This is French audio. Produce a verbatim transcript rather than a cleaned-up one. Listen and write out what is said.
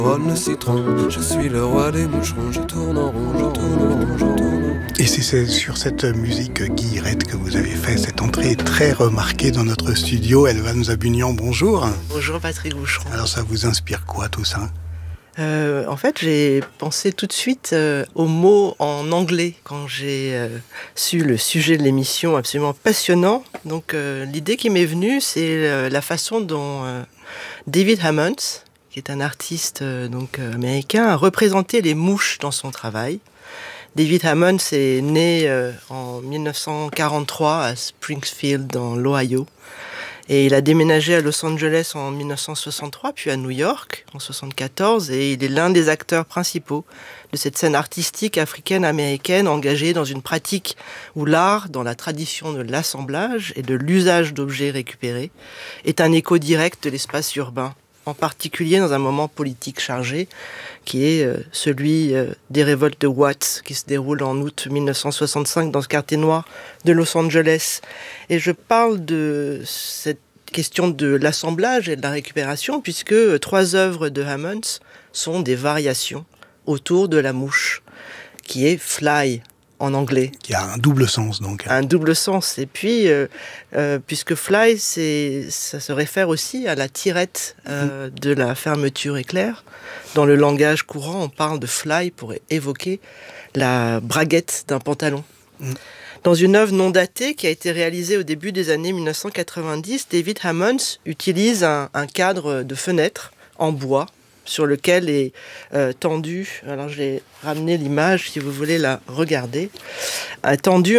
Le citron, je suis le roi des moucherons, je tourne en rond, je tourne en rond, je tourne en rond. Et c'est, c'est sur cette musique guillerette que vous avez fait cette entrée très remarquée dans notre studio. Elvan Zabunian, bonjour. Bonjour Patrick Boucheron. Alors ça vous inspire quoi tout ça ? Euh, en fait, j'ai pensé tout de suite euh, aux mots en anglais quand j'ai euh, su le sujet de l'émission absolument passionnant. Donc euh, l'idée qui m'est venue, c'est euh, la façon dont euh, David Hammons, qui est un artiste euh, donc euh, américain, a représenté les mouches dans son travail. David Hammons est né euh, en dix-neuf cent quarante-trois à Springfield, dans l'Ohio. Et il a déménagé à Los Angeles en dix-neuf cent soixante-trois, puis à New York en soixante-quatorze, et il est l'un des acteurs principaux de cette scène artistique africaine-américaine engagée dans une pratique où l'art, dans la tradition de l'assemblage et de l'usage d'objets récupérés, est un écho direct de l'espace urbain, en particulier dans un moment politique chargé, qui est euh, celui euh, des révoltes de Watts, qui se déroule en août dix-neuf cent soixante-cinq dans ce quartier noir de Los Angeles. Et je parle de cette question de l'assemblage et de la récupération, puisque euh, trois œuvres de Hammons sont des variations autour de la mouche, qui est Fly, en anglais. Qui a un double sens donc. Un double sens. Et puis, euh, euh, puisque fly, c'est, ça se réfère aussi à la tirette euh, mmh. de la fermeture éclair. Dans le langage courant, on parle de fly pour évoquer la braguette d'un pantalon. Mmh. Dans une œuvre non datée qui a été réalisée au début des années dix-neuf cent quatre-vingt-dix, David Hammons utilise un, un cadre de fenêtre en bois sur lequel est euh, tendu, alors j'ai ramené l'image si vous voulez la regarder, a tendu